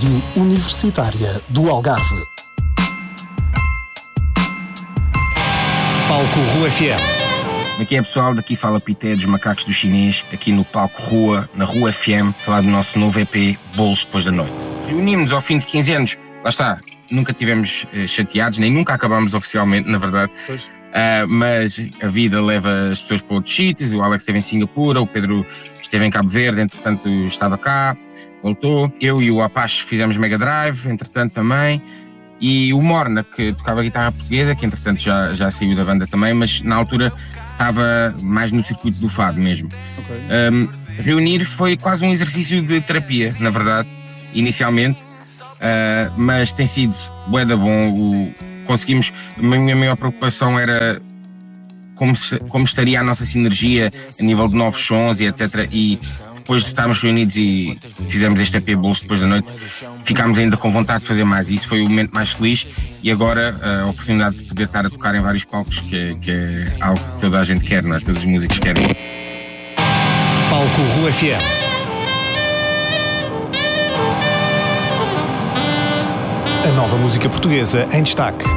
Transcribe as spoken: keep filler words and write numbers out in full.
Rádio Universitária do Algarve. Palco Rua F M. Aqui é pessoal, daqui fala Pité dos Macacos do Chinês, aqui no Palco Rua, na Rua F M, falar do nosso novo E P, Bolos Depois da Noite. Reunimos-nos ao fim de quinze anos, lá está, nunca tivemos uh, chateados, nem nunca acabámos oficialmente, na verdade. Uh, mas a vida leva as pessoas para outros sítios. O Alex esteve em Singapura, o Pedro esteve em Cabo Verde, entretanto estava cá, voltou. Eu e o Apache fizemos Mega Drive, entretanto também. E o Morna, que tocava guitarra portuguesa, que entretanto já, já saiu da banda também, mas na altura estava mais no circuito do fado mesmo. Okay. Um, reunir foi quase um exercício de terapia, na verdade, inicialmente, uh, mas tem sido bué da bom. O, conseguimos, a minha maior preocupação era como, se, como estaria a nossa sinergia a nível de novos sons e etcétera. E depois de estarmos reunidos e fizemos este E P Bolos Depois da Noite, ficámos ainda com vontade de fazer mais. Isso foi o momento mais feliz. E agora a oportunidade de poder estar a tocar em vários palcos, que é, que é algo que toda a gente quer, não é? Todos os músicos querem. Palco Rua F M. A nova música portuguesa em destaque.